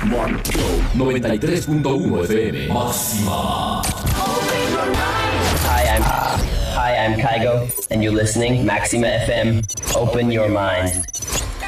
93.1 FM. Máxima. Hi, I'm Kygo, and you're listening Maxima FM. Open your mind.